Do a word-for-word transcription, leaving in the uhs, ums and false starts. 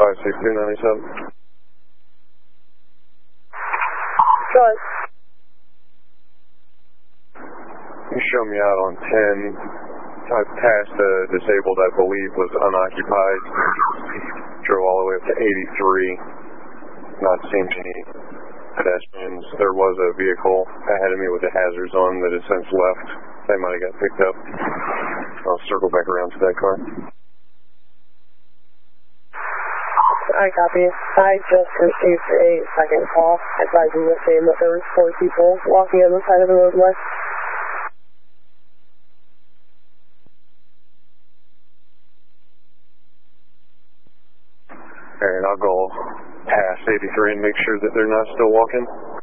five six two nine seven. Go ahead. You show me out on ten. I passed a disabled I believe was unoccupied. Drove all the way up to eighty-three. Not seeing any pedestrians. There was a vehicle ahead of me with the hazards on that has since left. They might have got picked up. I'll circle back around to that car. I copy. I just received a second call advising the same that there was four people walking on the side of the roadway. Alright, I'll go past eighty-three and make sure that they're not still walking.